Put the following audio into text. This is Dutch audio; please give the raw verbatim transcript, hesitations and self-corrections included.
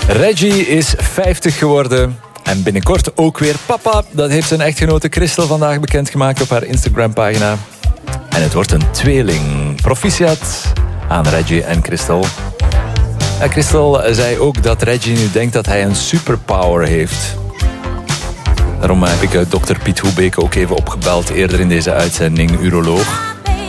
Reggie is vijftig geworden en binnenkort ook weer papa. Dat heeft zijn echtgenote Christel vandaag bekendgemaakt op haar Instagram-pagina. En het wordt een tweeling. Proficiat aan Reggie en Christel. En Christel zei ook dat Reggie nu denkt dat hij een superpower heeft. Daarom heb ik dokter Piet Hoebeek ook even opgebeld eerder in deze uitzending, uroloog.